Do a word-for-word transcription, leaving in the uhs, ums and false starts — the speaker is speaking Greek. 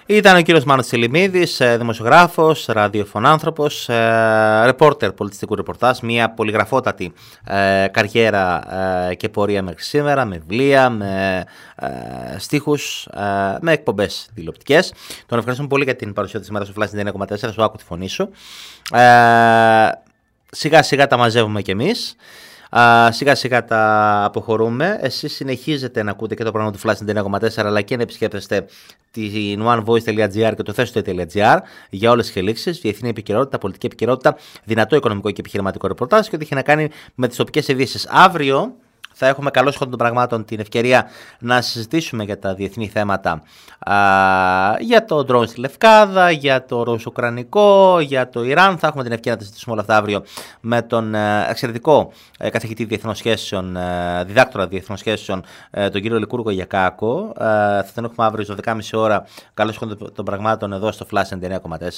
Ήταν ο κύριος Μάνος Τσιλιμίδης, δημοσιογράφος, ραδιοφωνάνθρωπος, ρεπόρτερ πολιτιστικού ρεπορτάζ, μια πολυγραφότατη ε, καριέρα ε, και πορεία μέχρι σήμερα, με βιβλία, με ε, στίχους, ε, με εκπομπές τηλεοπτικές. Τον ευχαριστούμε πολύ για την παρουσία της σήμερα στο Flash ενενήντα κόμμα τέσσερα, σου άκου τη φωνή σου. Ε, σιγά σιγά τα μαζεύουμε κι εμείς. Uh, σιγά σιγά τα αποχωρούμε. Εσείς συνεχίζετε να ακούτε και το πρόγραμμα του Flash ενενήντα κόμμα τέσσερα, αλλά και να επισκέπτεστε την onevoice.gr και το θέστο.gr για όλες τις εξελίξεις, διεθνή επικαιρότητα, πολιτική επικαιρότητα, δυνατό οικονομικό και επιχειρηματικό ρεπορτάζ και ό,τι έχει να κάνει με τις τοπικές ειδήσεις. Αύριο θα έχουμε καλώς χώρο των πραγμάτων την ευκαιρία να συζητήσουμε για τα διεθνή θέματα, α, για το ντρόουν στη Λευκάδα, για το Ρωσο-Ουκρανικό, για το Ιράν. Θα έχουμε την ευκαιρία να τα συζητήσουμε όλα αυτά αύριο με τον ε, εξαιρετικό ε, καθηγητή διεθνών σχέσεων, ε, διδάκτορα διεθνών σχέσεων, ε, τον κύριο Λικούργο Γιακάκο. Ε, θα τον έχουμε αύριο στις δώδεκα και μισή ώρα καλώς χώρο των πραγμάτων εδώ στο Flash ενενήντα κόμμα τέσσερα.